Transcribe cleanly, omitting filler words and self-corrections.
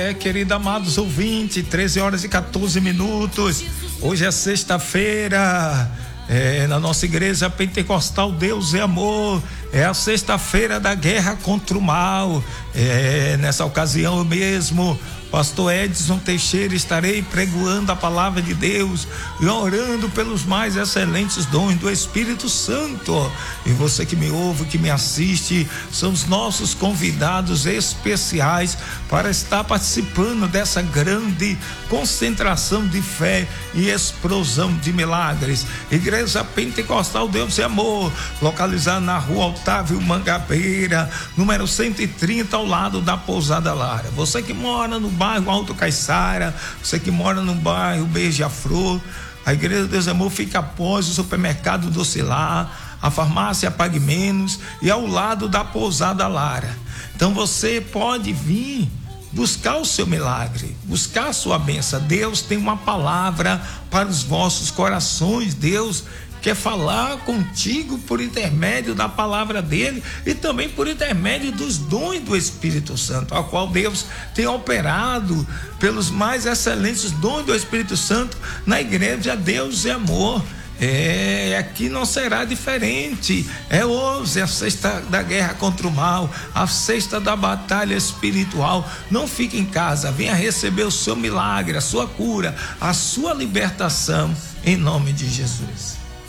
querido, amados ouvintes, 13h14. Hoje é sexta-feira, na nossa igreja pentecostal Deus é Amor. É a sexta-feira da guerra contra o mal. Nessa ocasião eu mesmo, pastor Edson Teixeira, estarei pregoando a palavra de Deus e orando pelos mais excelentes dons do Espírito Santo. E você que me ouve, que me assiste, são os nossos convidados especiais para estar participando dessa grande concentração de fé e explosão de milagres. Igreja Pentecostal Deus é Amor, localizada na rua Otávio Mangabeira, número 130, ao lado da Pousada Lara. Você que mora no bairro Alto Caiçara, você que mora no bairro Beija-Flor, a Igreja Deus é Amor fica após o supermercado do Cilar, a farmácia Pague Menos e ao lado da Pousada Lara. Então você pode vir buscar o seu milagre, buscar a sua bênção. Deus tem uma palavra para os vossos corações. Deus quer falar contigo por intermédio da palavra dele e também por intermédio dos dons do Espírito Santo, ao qual Deus tem operado pelos mais excelentes dons do Espírito Santo na igreja Deus é Amor. Aqui não será diferente. Hoje a sexta da guerra contra o mal, a sexta da batalha espiritual. Não fique em casa, venha receber o seu milagre, a sua cura, a sua libertação, em nome de Jesus.